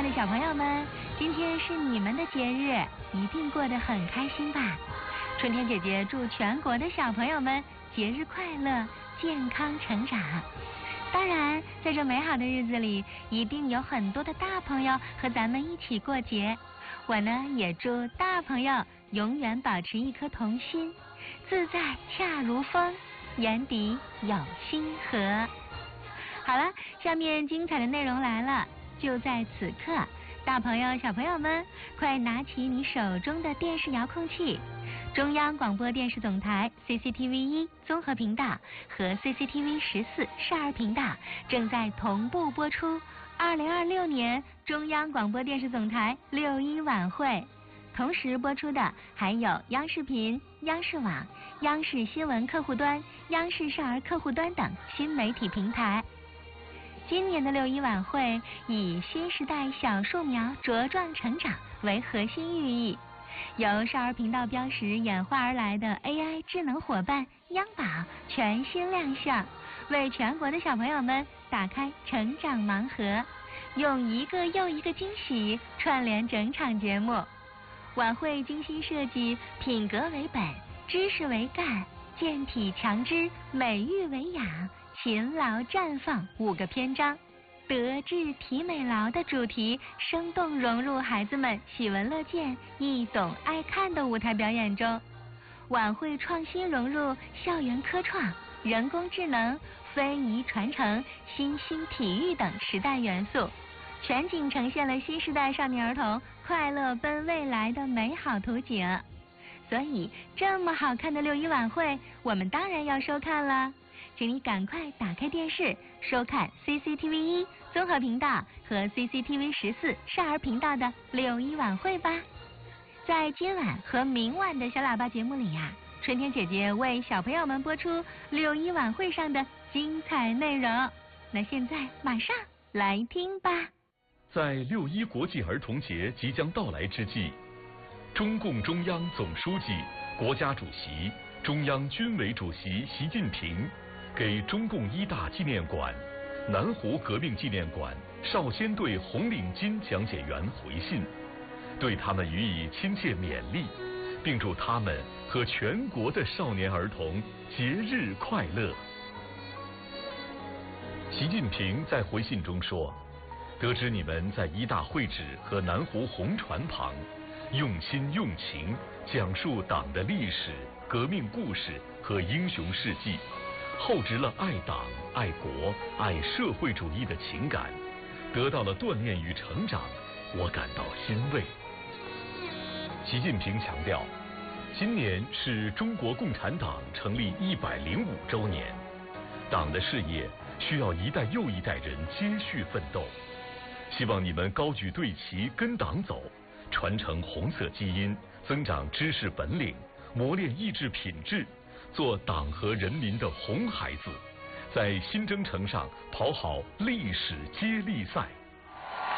的小朋友们，今天是你们的节日，一定过得很开心吧？春天姐姐祝全国的小朋友们节日快乐，健康成长。当然，在这美好的日子里，一定有很多的大朋友和咱们一起过节。我呢，也祝大朋友永远保持一颗童心，自在恰如风，眼底有星河。好了，下面精彩的内容来了，就在此刻，大朋友小朋友们，快拿起你手中的电视遥控器，中央广播电视总台 CCTV1 综合频道和 CCTV14少儿频道正在同步播出2026年中央广播电视总台6·1晚会，同时播出的还有央视频、央视网、央视新闻客户端、央视少儿客户端等新媒体平台。今年的6·1晚会以新时代小树苗茁壮成长为核心寓意，由少儿频道标识演化而来的 AI 智能伙伴央宝全新亮相，为全国的小朋友们打开成长盲盒，用一个又一个惊喜串联整场节目。晚会精心设计，品格为本，知识为干，健体强肢，美育为养，勤劳绽放5个篇章，德智体美劳的主题生动融入孩子们喜闻乐见、易懂爱看的舞台表演中。晚会创新融入校园科创、人工智能、非遗传承、新兴体育等时代元素，全景呈现了新时代少年儿童快乐奔未来的美好图景。所以这么好看的6·1晚会，我们当然要收看了。请你赶快打开电视，收看 CCTV1 综合频道和 CCTV14少儿频道的6·1晚会吧。在今晚和明晚的小喇叭节目里呀，春天姐姐为小朋友们播出6·1晚会上的精彩内容。那现在马上来听吧。 在6·1国际儿童节即将到来之际，中共中央总书记、国家主席、中央军委主席习近平给中共一大纪念馆、南湖革命纪念馆少先队红领巾讲解员回信，对他们予以亲切勉励，并祝他们和全国的少年儿童节日快乐。习近平在回信中说，得知你们在一大会址和南湖红船旁用心用情讲述党的历史、革命故事和英雄事迹，厚植了爱党、爱国、爱社会主义的情感，得到了锻炼与成长，我感到欣慰。习近平强调，今年是中国共产党成立105周年，党的事业需要一代又一代人接续奋斗，希望你们高举队旗跟党走，传承红色基因，增长知识本领，磨练意志品质，做党和人民的红孩子，在新征程上跑好历史接力赛。